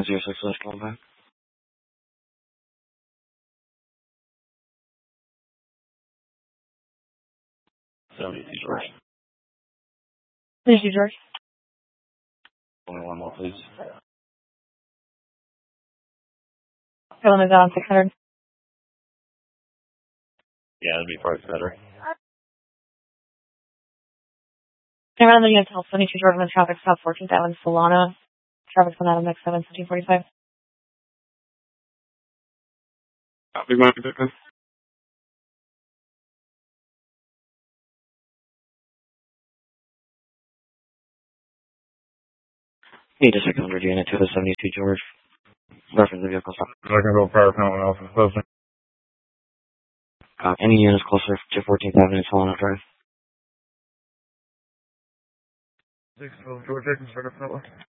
06 left call back. 72 George. Thank you, George. Only one more, please. Filling it down 600. Yeah, that'd be probably better. Can I run the unit to 72 George on traffic stop 14th Avenue, Solana. Traffic's on Adam X7, 1545. Copy, Mike, Victor. Need a 600 unit to the 72 George. Reference the vehicle stop. I can go prior penalty officer closing. Any units closer to 14th Avenue, Solana Drive. 612 George, I can start up that way.